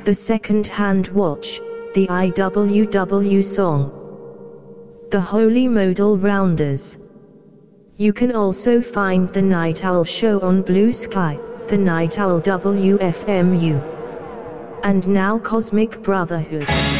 The Second Hand Watch, the IWW Song, the Holy Modal Rounders. You can also find the Night Owl Show on Blue Sky, the Night Owl WFMU, and now Cosmic Brotherhood.